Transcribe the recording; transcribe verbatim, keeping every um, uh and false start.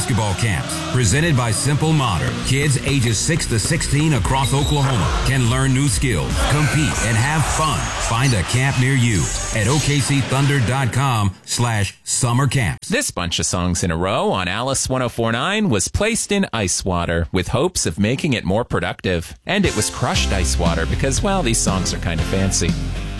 basketball camps presented by Simple Modern. Kids ages six to sixteen across Oklahoma can learn new skills, compete, and have fun. Find a camp near you at O K C Thunder dot com slash summer camps. This bunch of songs in a row on Alice one oh four point nine was placed in ice water with hopes of making it more productive. And it was crushed ice water because, well, these songs are kind of fancy.